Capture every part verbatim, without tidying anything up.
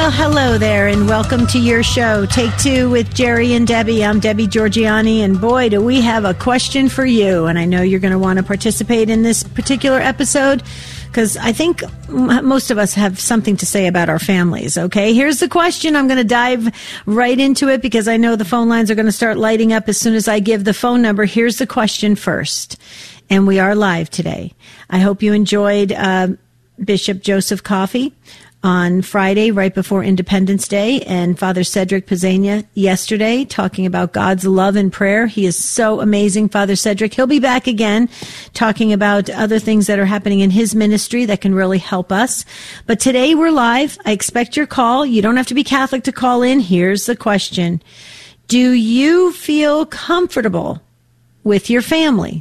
Well, hello there, and welcome to your show, Take Two with Jerry and Debbie. I'm Debbie Georgiani, and boy, do we have a question for you. And I know you're going to want to participate in this particular episode, because I think most of us have something to say about our families, okay? Here's the question. I'm going to dive right into it, because I know the phone lines are going to start lighting up as soon as I give the phone number. Here's the question first, and we are live today. I hope you enjoyed uh, Bishop Joseph Coffey on Friday, right before Independence Day, and Father Cedric Pizzania yesterday, talking about God's love and prayer. He is so amazing, Father Cedric. He'll be back again, talking about other things that are happening in his ministry that can really help us. But today we're live. I expect your call. You don't have to be Catholic to call in. Here's the question. Do you feel comfortable with your family?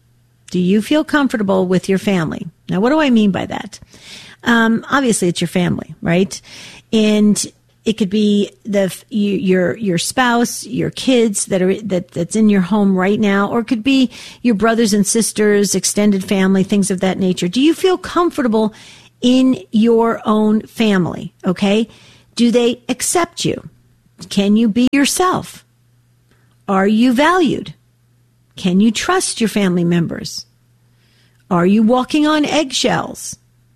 Do you feel comfortable with your family? Now, what do I mean by that? Um, obviously it's your family, right? And it could be the, you, your, your spouse, your kids that are, that, that's in your home right now, or it could be your brothers and sisters, extended family, things of that nature. Do you feel comfortable in your own family? Okay. Do they accept you? Can you be yourself? Are you valued? Can you trust your family members? Are you walking on eggshells?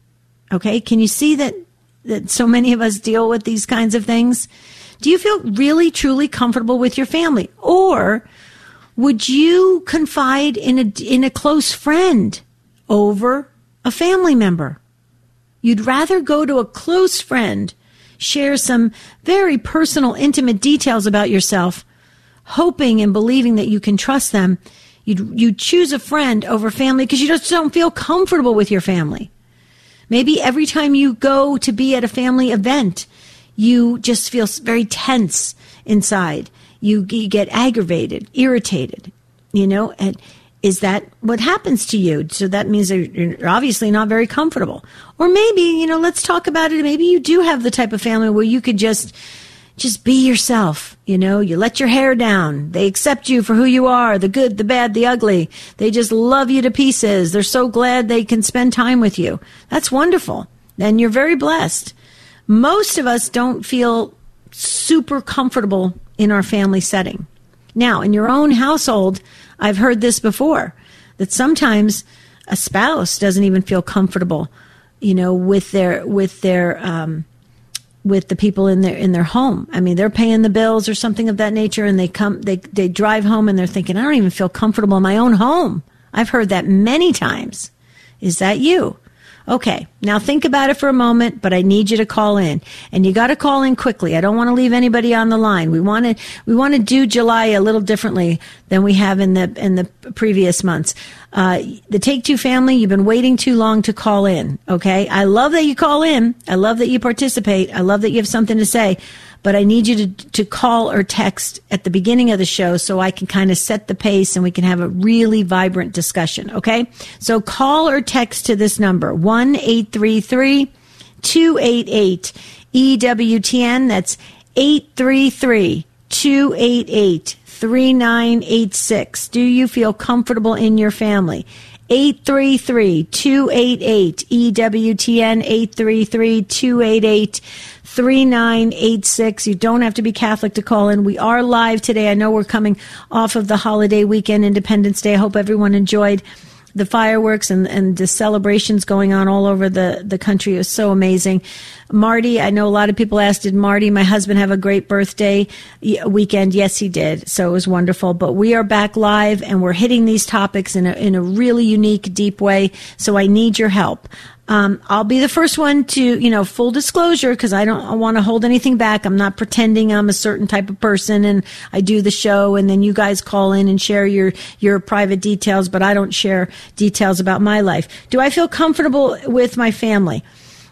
Okay, can you see that, that so many of us deal with these kinds of things? Do you feel really, truly comfortable with your family? Or would you confide in a, in a close friend over a family member? You'd rather go to a close friend, share some very personal, intimate details about yourself, hoping and believing that you can trust them. You'd, you'd choose a friend over family because you just don't feel comfortable with your family. Maybe every time you go to be at a family event, you just feel very tense inside. You, you get aggravated, irritated, you know, and is that what happens to you? So that means that you're obviously not very comfortable. Or maybe, you know, let's talk about it. Maybe you do have the type of family where you could just, just be yourself. You know, you let your hair down. They accept you for who you are, the good, the bad, the ugly. They just love you to pieces. They're so glad they can spend time with you. That's wonderful. And you're very blessed. Most of us don't feel super comfortable in our family setting. Now, in your own household, I've heard this before, that sometimes a spouse doesn't even feel comfortable, you know, with their, with their, um, with the people in their, in their home. I mean, they're paying the bills or something of that nature, and they come, they, they drive home and they're thinking, I don't even feel comfortable in my own home. I've heard that many times. Is that you? Okay. Now think about it for a moment, but I need you to call in, and you got to call in quickly. I don't want to leave anybody on the line. We want to, we want to do July a little differently than we have in the, in the previous months. Uh, the Take Two family, you've been waiting too long to call in. Okay. I love that you call in. I love that you participate. I love that you have something to say, but I need you to, to call or text at the beginning of the show so I can kind of set the pace and we can have a really vibrant discussion. Okay. So call or text to this number, one eight three three, two eight eight, E W T N. That's eight three three, two eight eight, three nine eight six. Do you feel comfortable in your family? eight three three, two eight eight, E W T N, eight three three, two eight eight, three nine eight six. You don't have to be Catholic to call in. We are live today. I know we're coming off of the holiday weekend, Independence Day. I hope everyone enjoyed the fireworks and, and the celebrations going on all over the, the country. It was so amazing. Marty, I know a lot of people asked, did Marty, my husband, have a great birthday weekend? Yes, he did. So it was wonderful. But we are back live, and we're hitting these topics in a, in a really unique, deep way. So I need your help. Um, I'll be the first one to, you know, full disclosure, because I don't want to hold anything back. I'm not pretending I'm a certain type of person and I do the show and then you guys call in and share your, your private details, but I don't share details about my life. Do I feel comfortable with my family?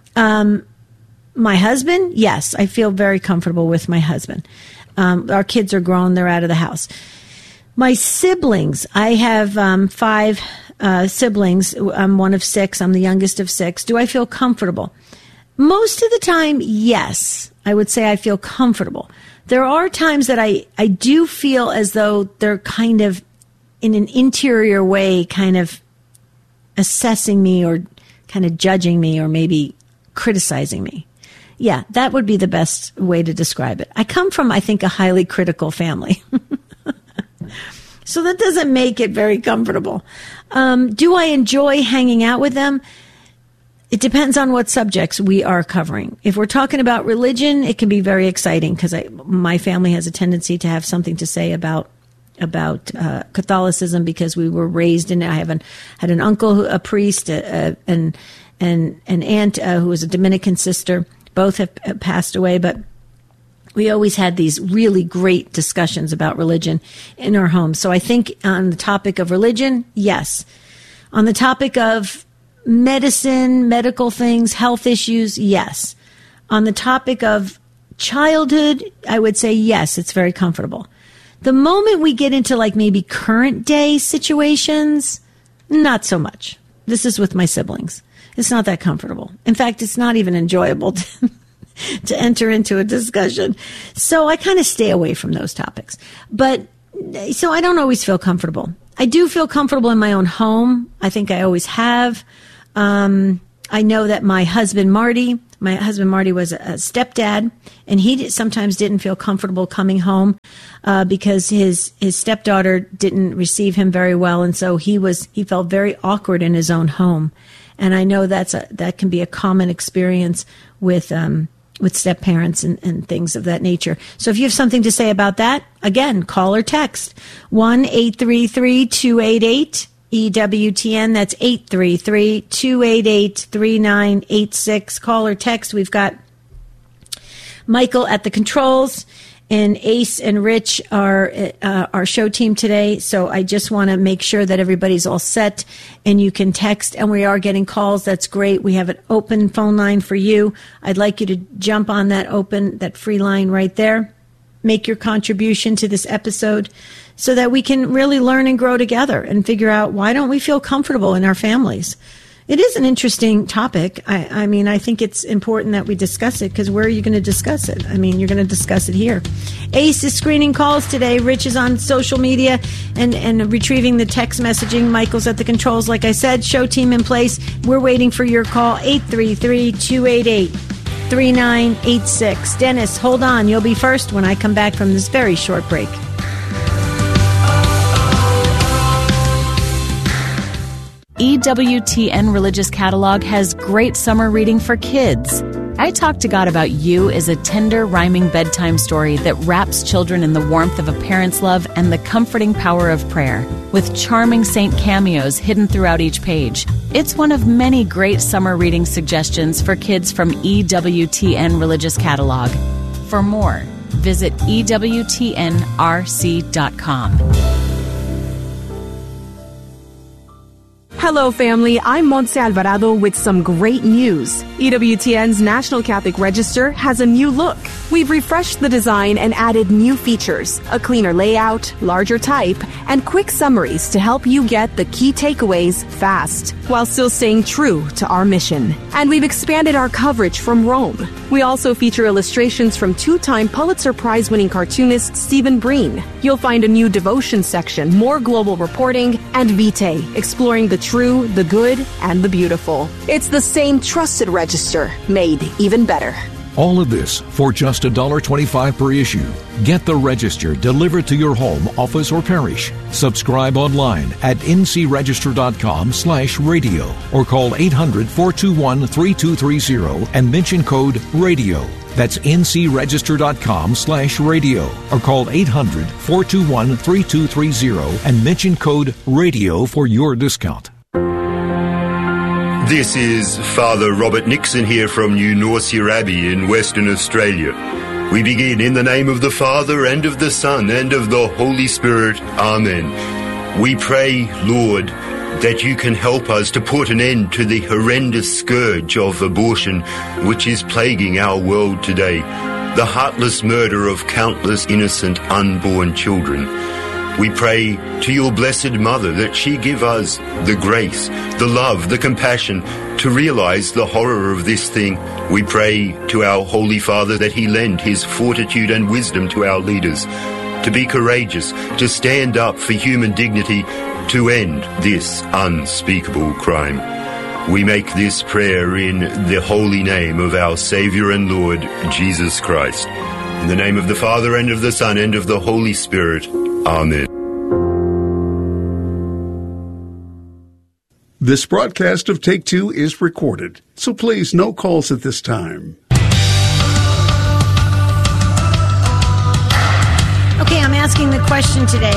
Um, my husband? Yes, I feel very comfortable with my husband. Um, our kids are grown. They're out of the house. My siblings, I have um, five uh, siblings. I'm one of six. I'm the youngest of six. Do I feel comfortable? Most of the time, yes. I would say I feel comfortable. There are times that I, I do feel as though they're kind of, in an interior way, kind of assessing me or kind of judging me or maybe criticizing me. Yeah, that would be the best way to describe it. I come from, I think, a highly critical family. So that doesn't make it very comfortable. Um, do I enjoy hanging out with them? It depends on what subjects we are covering. If we're talking about religion, it can be very exciting because my family has a tendency to have something to say about about uh, Catholicism because we were raised in. I have an, had an uncle, a priest, a, a, and and an aunt uh, who was a Dominican sister. Both have, have passed away, but we always had these really great discussions about religion in our home. So I think on the topic of religion, yes. On the topic of medicine, medical things, health issues, yes. On the topic of childhood, I would say yes, it's very comfortable. The moment we get into like maybe current day situations, not so much. This is with my siblings. It's not that comfortable. In fact, it's not even enjoyable to, to enter into a discussion. So I kind of stay away from those topics. But so I don't always feel comfortable. I do feel comfortable in my own home. I think I always have. Um, I know that my husband, Marty, my husband, Marty was a, a stepdad, and he did, sometimes didn't feel comfortable coming home, uh, because his, his stepdaughter didn't receive him very well. And so he was, he felt very awkward in his own home. And I know that's a, that can be a common experience with, um, with step parents and, and things of that nature. So if you have something to say about that, again, call or text one eight three three, two eight eight, E W T N. That's eight three three, two eight eight, three nine eight six. Call or text. We've got Michael at the controls, and Ace and Rich are uh, our show team today. So I just want to make sure that everybody's all set and you can text, and we are getting calls. That's great. We have an open phone line for you. I'd like you to jump on that open, that free line right there. Make your contribution to this episode so that we can really learn and grow together and figure out why don't we feel comfortable in our families. It is an interesting topic. I, I mean, I think it's important that we discuss it because where are you going to discuss it? I mean, you're going to discuss it here. Ace is screening calls today. Rich is on social media and, and retrieving the text messaging. Michael's at the controls. Like I said, show team in place. We're waiting for your call, eight three three, two eight eight, three nine eight six. Dennis, hold on. You'll be first when I come back from this very short break. E W T N Religious Catalog has great summer reading for kids. I Talk to God About You is a tender, rhyming bedtime story that wraps children in the warmth of a parent's love and the comforting power of prayer, with charming saint cameos hidden throughout each page. It's one of many great summer reading suggestions for kids from E W T N Religious Catalog. For more, visit E W T N R C dot com. Hello, family. I'm Montse Alvarado with some great news. E W T N's National Catholic Register has a new look. We've refreshed the design and added new features, a cleaner layout, larger type, and quick summaries to help you get the key takeaways fast, while still staying true to our mission. And we've expanded our coverage from Rome. We also feature illustrations from two-time Pulitzer Prize-winning cartoonist Stephen Breen. You'll find a new devotion section, more global reporting, and Vitae, exploring the true, the good, and the beautiful. It's the same trusted register, made even better. All of this for just one dollar twenty-five per issue. Get the Register delivered to your home, office, or parish. Subscribe online at ncregister.com slash radio or call eight hundred, four two one, three two three zero and mention code RADIO. That's ncregister.com slash radio or call eight hundred, four two one, three two three zero and mention code RADIO for your discount. This is Father Robert Nixon here from New Norcia Abbey in Western Australia. We begin in the name of the Father, and of the Son, and of the Holy Spirit. Amen. We pray, Lord, that you can help us to put an end to the horrendous scourge of abortion which is plaguing our world today, the heartless murder of countless innocent unborn children. We pray to your Blessed Mother that she give us the grace, the love, the compassion to realize the horror of this thing. We pray to our Holy Father that he lend his fortitude and wisdom to our leaders, to be courageous, to stand up for human dignity, to end this unspeakable crime. We make this prayer in the holy name of our Savior and Lord, Jesus Christ. In the name of the Father, and of the Son, and of the Holy Spirit. Amen. This broadcast of Take Two is recorded, so please no calls at this time. Okay, I'm asking the question today.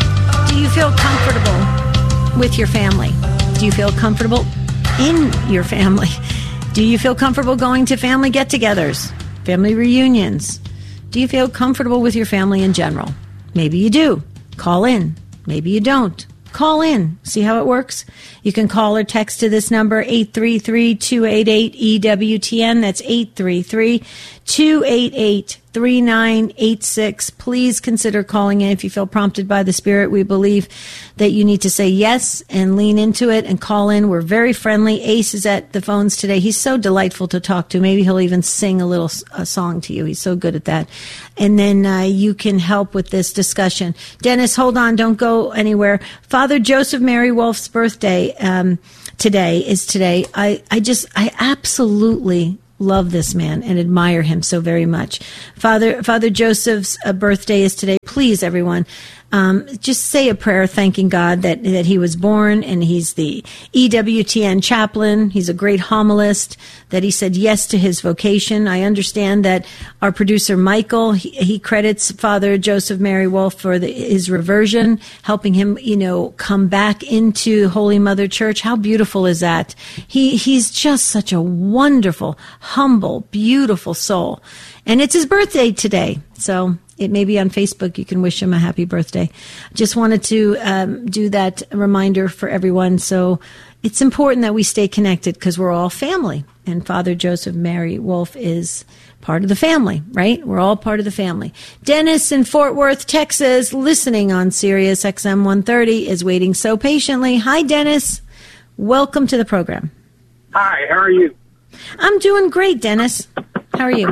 Do you feel comfortable with your family? Do you feel comfortable in your family? Do you feel comfortable going to family get-togethers, family reunions? Do you feel comfortable with your family in general? Maybe you do. Call in. Maybe you don't. Call in. See how it works? You can call or text to this number, eight three three, two eight eight, E W T N. That's eight three three, two eight eight, three nine eight six. Please consider calling in if you feel prompted by the Spirit. We believe that you need to say yes and lean into it and call in. We're very friendly. Ace is at the phones today. He's so delightful to talk to. Maybe he'll even sing a little a song to you. He's so good at that. And then uh, you can help with this discussion. Dennis, hold on. Don't go anywhere. Father Joseph Mary Wolf's birthday um, today is today. I, I just, I absolutely love this man and admire him so very much. Father Father Joseph's uh, birthday is today. Please, everyone, um, just say a prayer thanking God that, that he was born, and he's the E W T N chaplain. He's a great homilist, that he said yes to his vocation. I understand that our producer, Michael, he, he credits Father Joseph Mary Wolf for the, his reversion, helping him, you know, come back into Holy Mother Church. How beautiful is that? He He's just such a wonderful, humble, beautiful soul. And it's his birthday today. So it may be on Facebook. You can wish him a happy birthday. Just wanted to um, do that reminder for everyone. So it's important that we stay connected because we're all family. And Father Joseph Mary Wolf is part of the family, right? We're all part of the family. Dennis in Fort Worth, Texas, listening on Sirius X M one thirty, is waiting so patiently. Hi, Dennis. Welcome to the program. Hi, how are you? I'm doing great, Dennis. How are you?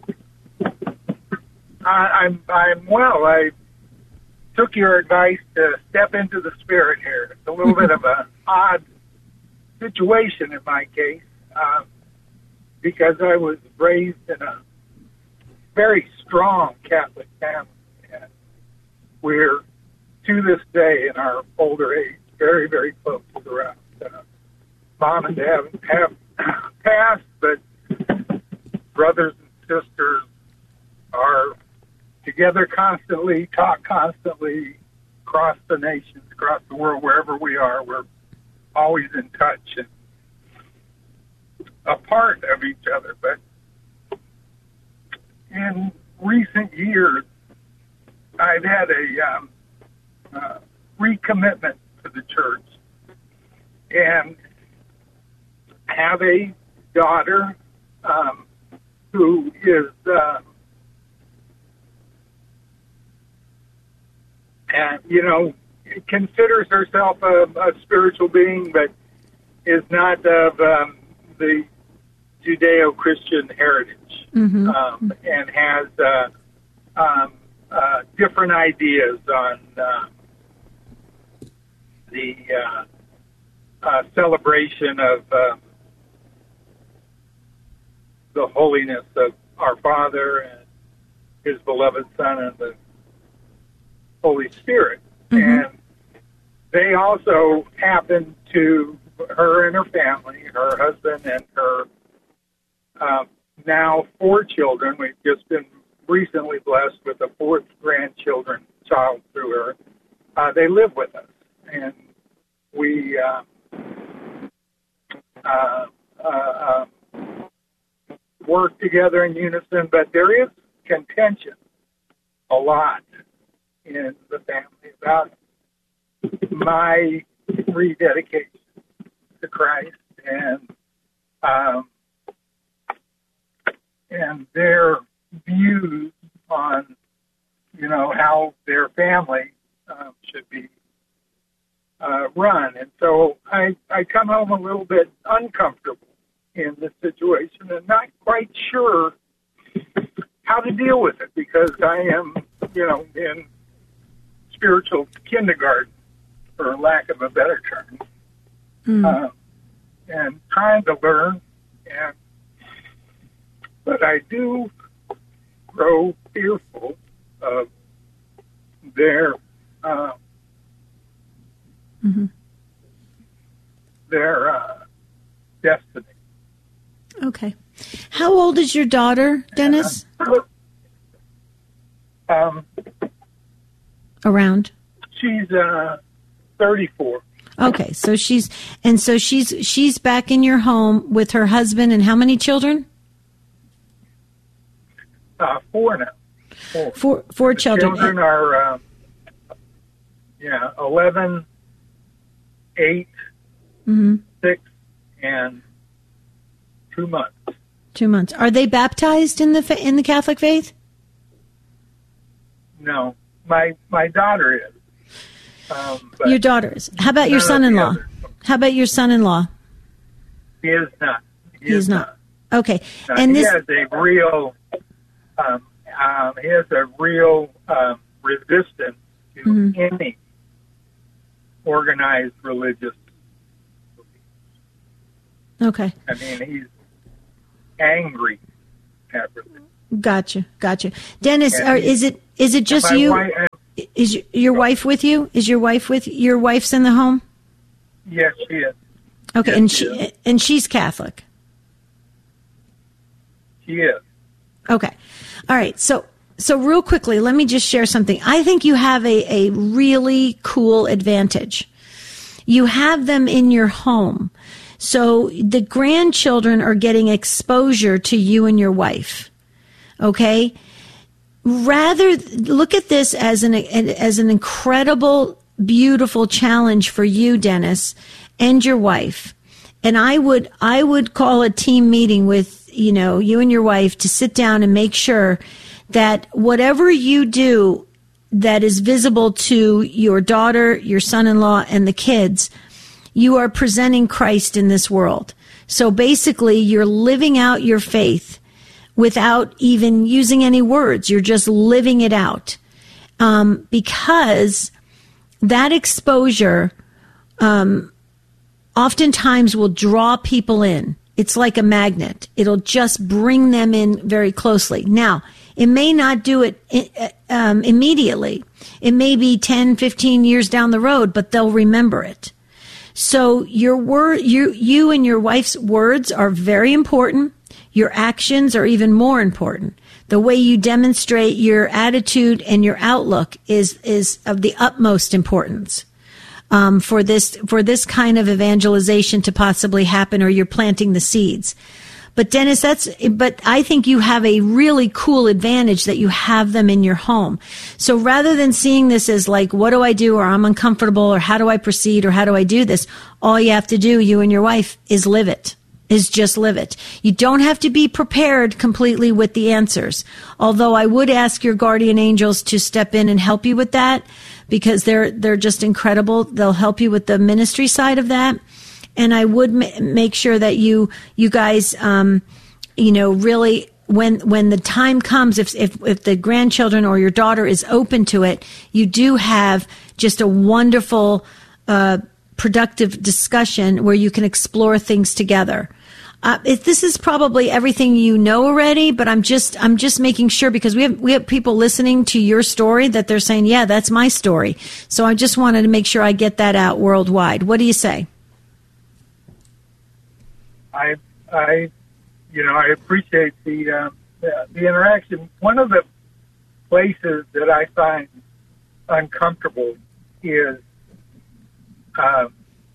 Uh, I'm I'm well. I took your advice to step into the Spirit here. It's a little bit of an odd situation in my case, uh, because I was raised in a very strong Catholic family, and we're to this day in our older age very, very close around. Uh, Mom and Dad have passed, but brothers and sisters are together constantly, talk constantly, across the nations, across the world, wherever we are. We're always in touch and a part of each other. But in recent years, I've had a um, uh, recommitment to the church and have a daughter um, who is... Uh, And, you know, considers herself a, a spiritual being, but is not of um, the Judeo-Christian heritage, Mm-hmm. um, and has uh, um, uh, different ideas on uh, the uh, uh, celebration of uh, the holiness of our Father and His beloved Son and the Holy Spirit. Mm-hmm. And they also happen to, her and her family, her husband and her uh, now four children. We've just been recently blessed with a fourth grandchildren child through her. Uh, they live with us, and we uh, uh, uh, uh, work together in unison, but there is contention a lot in the family about my rededication to Christ and um, and their views on, you know, how their family um, should be uh, run. And so I, I come home a little bit uncomfortable in this situation and not quite sure how to deal with it, because I am, you know, in spiritual kindergarten, for lack of a better term. Mm. Uh, and trying to learn, and but I do grow fearful of their uh, mm-hmm. their uh, destiny. Okay. How old is your daughter, Dennis? Um, Around? She's uh, thirty-four. Okay, so she's and so she's she's back in your home with her husband and how many children? Uh, four now. Four. Four, four the children. Children are um, yeah, eleven, eight, mm-hmm. six, and two months. Two months. Are they baptized in the fa- in the Catholic faith? No, my my daughter is. Um, but your daughter is. How about your son-in-law? How about your son-in-law? He is not. He, he is, is not. not. Okay. No, and he this has a real. Um, um, he has a real um, resistance to mm-hmm. any organized religious. Okay. I mean, he's angry at religion. Gotcha, gotcha. Dennis, And are, he, is it is it just my you? Wife, uh, is your, your wife with you? Is your wife with your wife's in the home? Yes, she is. Okay, yes, and she, she is. and she's Catholic. She is. Okay, all right. So so real quickly, let me just share something. I think you have a a really cool advantage. You have them in your home. So the grandchildren are getting exposure to you and your wife. Okay? Rather look at this as an as an incredible, beautiful challenge for you, Dennis, and your wife. And I would I would call a team meeting with, you know, you and your wife to sit down and make sure that whatever you do that is visible to your daughter, your son-in-law, and the kids, you are presenting Christ in this world. So basically, you're living out your faith without even using any words. You're just living it out. Um, because that exposure um, oftentimes will draw people in. It's like a magnet. It'll just bring them in very closely. Now, it may not do it um, immediately. It may be ten, fifteen years down the road, but they'll remember it. So your word, you, you and your wife's words are very important. Your actions are even more important. The way you demonstrate your attitude and your outlook is, is of the utmost importance, um, for this, for this kind of evangelization to possibly happen, or you're planting the seeds. But Dennis, that's, but I think you have a really cool advantage that you have them in your home. So rather than seeing this as like, what do I do? Or I'm uncomfortable, or how do I proceed? Or how do I do this? All you have to do, you and your wife, is live it. Is just live it. You don't have to be prepared completely with the answers. Although I would ask your guardian angels to step in and help you with that, because they're, they're just incredible. They'll help you with the ministry side of that. And I would ma- make sure that you, you guys, um, you know, really, when, when the time comes, if, if, if the grandchildren or your daughter is open to it, you do have just a wonderful, uh, productive discussion where you can explore things together. Uh, if this is probably everything you know already, but I'm just, I'm just making sure, because we have, we have people listening to your story that they're saying, yeah, that's my story. So I just wanted to make sure I get that out worldwide. What do you say? I, I, you know, I appreciate the, uh, the the interaction. One of the places that I find uncomfortable is uh,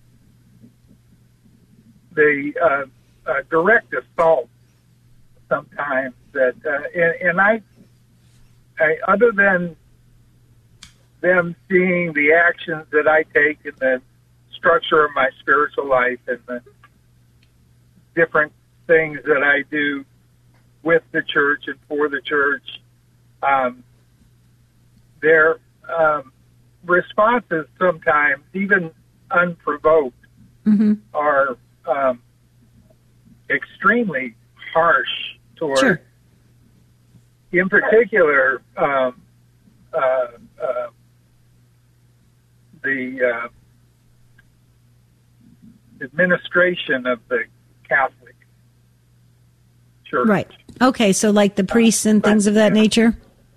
the uh, uh, direct assault. Sometimes that, uh, and, and I, I, other than them seeing the actions that I take in the structure of my spiritual life and the different things that I do with the church and for the church, um, their um, responses sometimes, even unprovoked, mm-hmm. are um, extremely harsh toward, sure. in particular, um, uh, uh, the uh, administration of the Catholic Church. Right. Okay, so like the priests and things of that nature?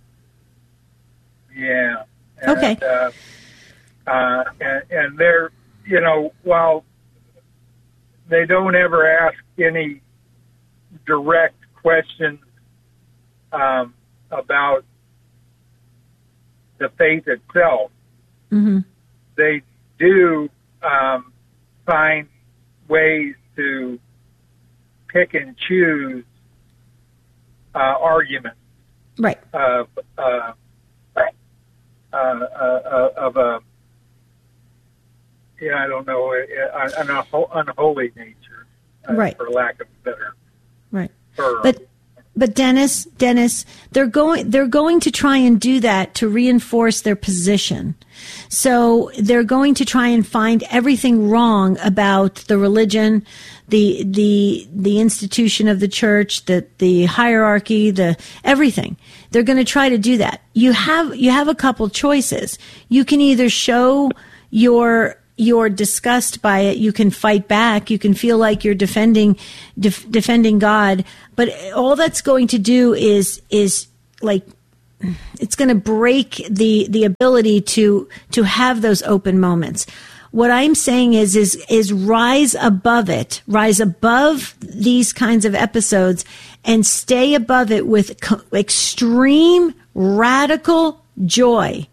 Yeah. And, okay. Uh, uh, and, and they're, you know, while they don't ever ask any direct questions um, about the faith itself, mm-hmm. they do um, find ways to pick and choose uh, arguments. Right. Of, uh, uh, uh, of a, yeah, I don't know, an unholy nature, uh, right. for lack of a better right. term. But but Dennis, Dennis, they're going they're going to try and do that to reinforce their position. So they're going to try and find everything wrong about the religion, the the the institution of the church, the the hierarchy, the everything. They're going to try to do that. You have you have a couple choices. You can either show your you're disgust by it, you can fight back, you can feel like you're defending def- defending God, but all that's going to do is is like it's going to break the the ability to to have those open moments. What I'm saying is is is rise above it, rise above these kinds of episodes and stay above it with co- extreme radical joy.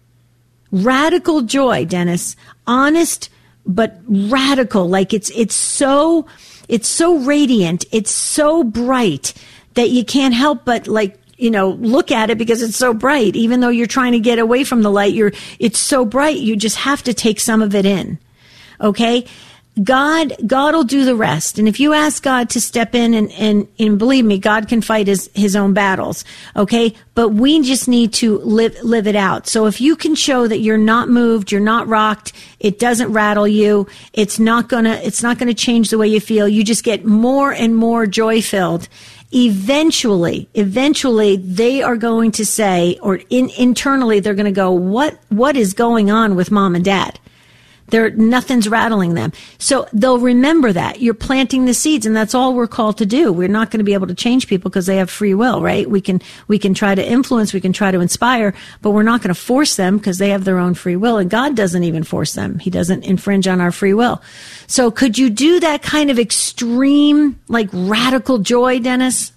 Radical joy, Dennis. Honest, but radical. Like it's, it's so, it's so radiant. It's so bright that you can't help but like, you know, look at it because it's so bright. Even though you're trying to get away from the light, you're, it's so bright. You just have to take some of it in. Okay. God, God will do the rest. And if you ask God to step in and, and, and believe me, God can fight his, his own battles. Okay. But we just need to live, live it out. So if you can show that you're not moved, you're not rocked, it doesn't rattle you, it's not gonna, it's not gonna change the way you feel. You just get more and more joy filled. Eventually, eventually they are going to say, or in, internally they're going to go, what, what is going on with mom and dad? There, nothing's rattling them. So they'll remember that. You're planting the seeds, and that's all we're called to do. We're not going to be able to change people because they have free will, right? We can, we can try to influence, we can try to inspire, but we're not going to force them because they have their own free will, and God doesn't even force them. He doesn't infringe on our free will. So could you do that kind of extreme, like radical joy, Dennis?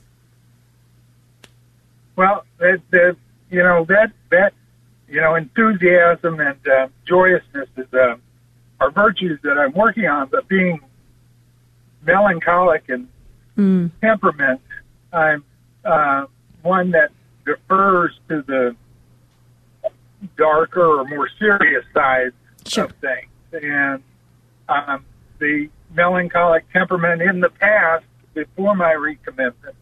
Well, that, that you know, that, that, you know, enthusiasm and uh, joyousness is, uh, are virtues that I'm working on, but being melancholic and mm. temperament, I'm uh, one that defers to the darker or more serious side sure. of things. And um, the melancholic temperament in the past, before my recommitment,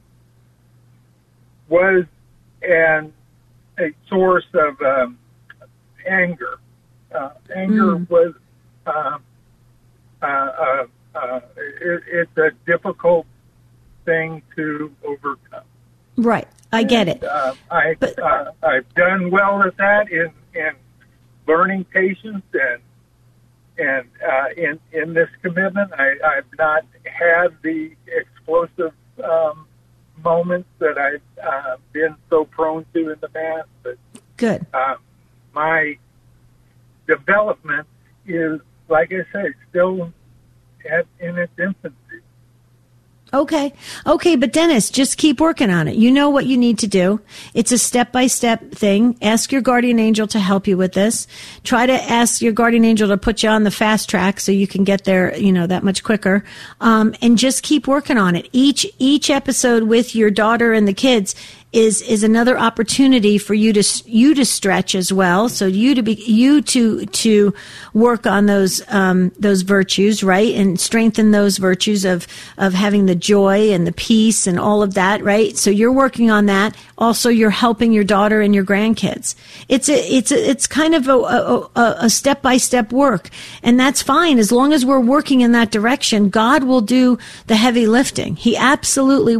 was an, a source of um, anger. Uh, anger mm. was Uh, uh, uh, uh, it, it's a difficult thing to overcome. Right, I get and, it. Uh, I, but, uh, I've done well at that in, in learning patience and and uh, in in this commitment. I, I've not had the explosive um, moments that I've uh, been so prone to in the past. But good. Uh, my development is, like I say, still at, in its infancy. Okay. Okay, but Dennis, just keep working on it. You know what you need to do. It's a step-by-step thing. Ask your guardian angel to help you with this. Try to ask your guardian angel to put you on the fast track so you can get there, you know, that much quicker. Um, and just keep working on it. Each, each episode with your daughter and the kids is, is another opportunity for you to, you to stretch as well. So you to be, you to, to work on those, um, those virtues, right? And strengthen those virtues of, of having the joy and the peace and all of that, right? So you're working on that. Also, you're helping your daughter and your grandkids. It's a, it's a, it's kind of a, a, a step-by-step work. And that's fine. As long as we're working in that direction, God will do the heavy lifting. He absolutely will.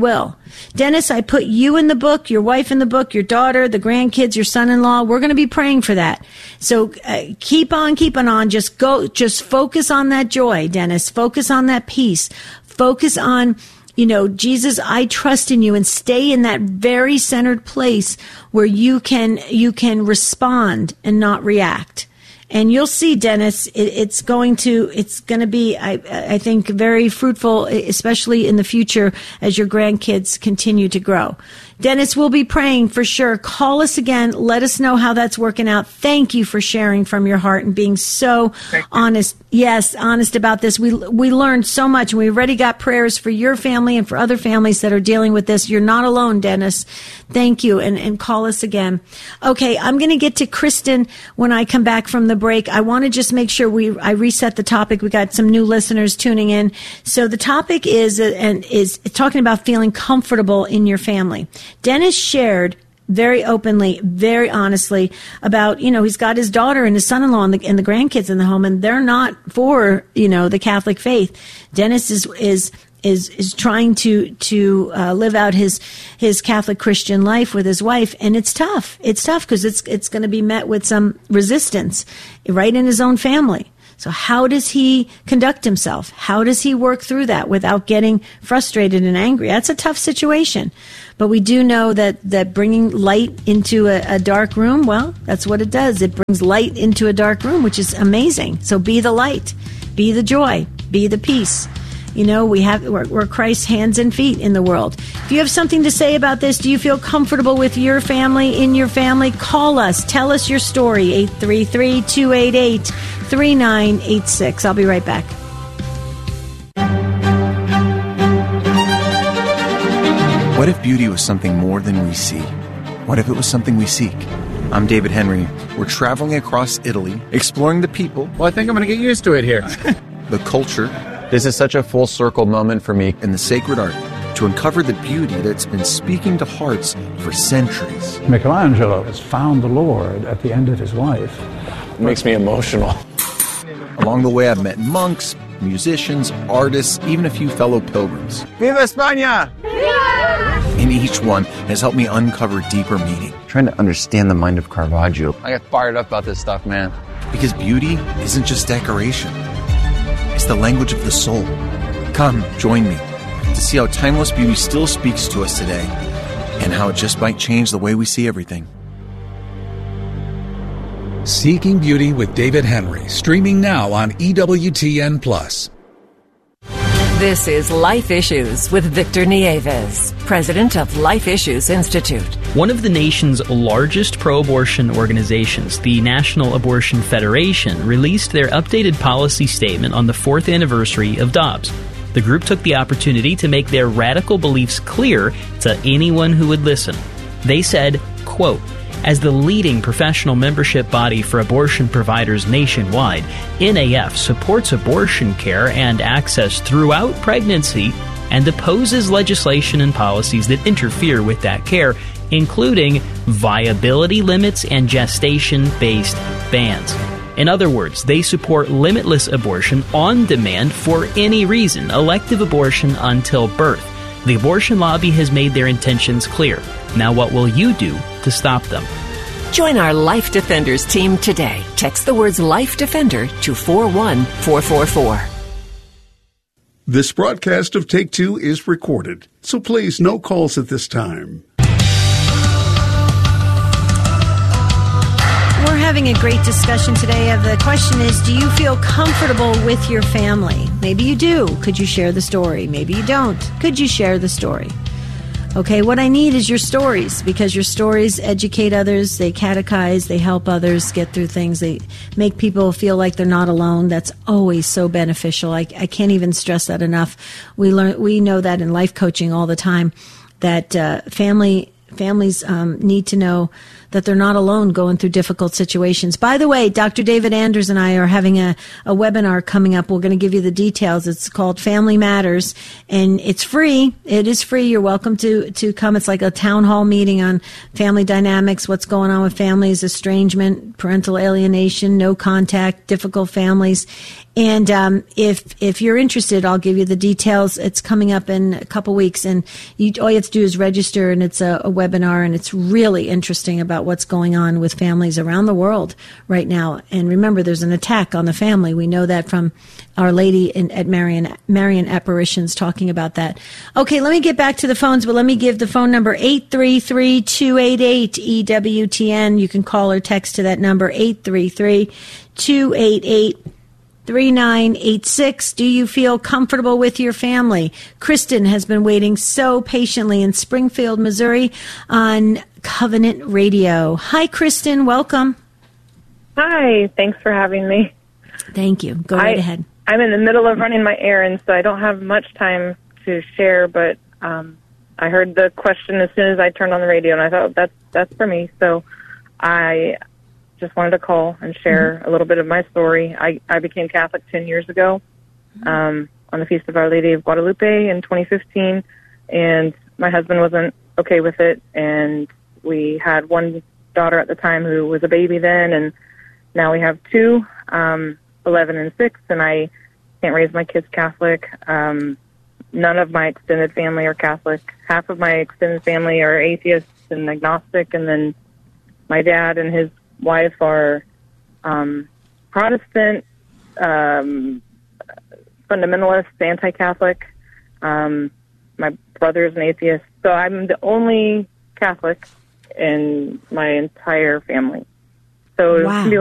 Dennis, I put you in the book, your wife in the book, your daughter, the grandkids, your son-in-law. We're going to be praying for that. So uh, keep on keeping on. Just go, just focus on that joy, Dennis. Focus on that peace. Focus on, you know, Jesus, I trust in you, and stay in that very centered place where you can, you can respond and not react. And you'll see, Dennis, it, it's going to, it's going to be, I, I think, very fruitful, especially in the future as your grandkids continue to grow. Dennis, we'll be praying for sure. Call us again. Let us know how that's working out. Thank you for sharing from your heart and being so honest. Yes, honest about this. We we learned so much, and we already got prayers for your family and for other families that are dealing with this. You're not alone, Dennis. Thank you, and, and call us again. Okay, I'm going to get to Kristen when I come back from the break. I want to just make sure we I reset the topic. We got some new listeners tuning in. So the topic is uh, and is talking about feeling comfortable in your family. Dennis shared very openly, very honestly about, you know, he's got his daughter and his son-in-law and the, and the grandkids in the home, and they're not for, you know, the Catholic faith. Dennis is, is, is, is trying to, to, uh, live out his, his Catholic Christian life with his wife. And it's tough. It's tough because it's, it's going to be met with some resistance right in his own family. So how does he conduct himself? How does he work through that without getting frustrated and angry? That's a tough situation. But we do know that, that bringing light into a, a dark room, well, that's what it does. It brings light into a dark room, which is amazing. So be the light, be the joy, be the peace. You know, we have, we're, we're Christ's hands and feet in the world. If you have something to say about this, do you feel comfortable with your family, in your family? Call us. Tell us your story. eight three three, two eight eight, three nine eight six. I'll be right back. What if beauty was something more than we see? What if it was something we seek? I'm David Henry. We're traveling across Italy, exploring the people. Well, I think I'm going to get used to it here. The culture. This is such a full circle moment for me. And the sacred art to uncover the beauty that's been speaking to hearts for centuries. Michelangelo has found the Lord at the end of his life. It makes me emotional. Along the way, I've met monks, musicians, artists, even a few fellow pilgrims. Viva España! And each one has helped me uncover deeper meaning. Trying to understand the mind of Caravaggio. I get fired up about this stuff, man. Because beauty isn't just decoration. It's the language of the soul. Come, join me to see how timeless beauty still speaks to us today and how it just might change the way we see everything. Seeking Beauty with David Henry, streaming now on E W T N Plus. This is Life Issues with Victor Nieves, president of Life Issues Institute. One of the nation's largest pro-abortion organizations, the National Abortion Federation, released their updated policy statement on the fourth anniversary of Dobbs. The group took the opportunity to make their radical beliefs clear to anyone who would listen. They said, quote, as the leading professional membership body for abortion providers nationwide, N A F supports abortion care and access throughout pregnancy and opposes legislation and policies that interfere with that care, including viability limits and gestation-based bans. In other words, they support limitless abortion on demand for any reason, elective abortion until birth. The abortion lobby has made their intentions clear. Now what will you do to stop them? Join our Life Defenders team today. Text the words Life Defender to four one four four four. This broadcast of Take Two is recorded, so please no calls at this time. We're having a great discussion today. Of the question is, do you feel comfortable with your family? Maybe you do. Could you share the story? Maybe you don't. Could you share the story? Okay, what I need is your stories, because your stories educate others, they catechize, they help others get through things, they make people feel like they're not alone. That's always so beneficial. I, I can't even stress that enough. We learn, we know that in life coaching all the time, that uh, family families um, need to know that they're not alone going through difficult situations. By the way, Doctor David Anders and I are having a, a webinar coming up. We're going to give you the details. It's called Family Matters, and it's free. It is free. You're welcome to, to come. It's like a town hall meeting on family dynamics, what's going on with families, estrangement, parental alienation, no contact, difficult families. And um, if if you're interested, I'll give you the details. It's coming up in a couple weeks, and you, all you have to do is register, and it's a, a webinar, and it's really interesting about what's going on with families around the world right now. And remember, there's an attack on the family. We know that from Our Lady in, at Marian, Marian Apparitions talking about that. Okay, let me get back to the phones, but let me give the phone number eight three three, two eight eight, E W T N. You can call or text to that number, eight three three, two eight eight, three nine eight six. Do you feel comfortable with your family? Kristen has been waiting so patiently in Springfield, Missouri on Covenant Radio. Hi, Kristen. Welcome. Hi. Thanks for having me. Thank you. Go right I, ahead. I'm in the middle of running my errands, so I don't have much time to share, but um, I heard the question as soon as I turned on the radio, and I thought, that's, that's for me. So I just wanted to call and share mm-hmm. a little bit of my story. I, I became Catholic ten years ago um, on the Feast of Our Lady of Guadalupe in twenty fifteen, and my husband wasn't okay with it, and we had one daughter at the time who was a baby then, and now we have two, um, eleven and six, and I can't raise my kids Catholic. Um, none of my extended family are Catholic. Half of my extended family are atheists and agnostic, and then my dad and his wife are um, Protestant, um, fundamentalist, anti-Catholic. Um, my brother's an atheist. So I'm the only Catholic in my entire family. So wow. it can be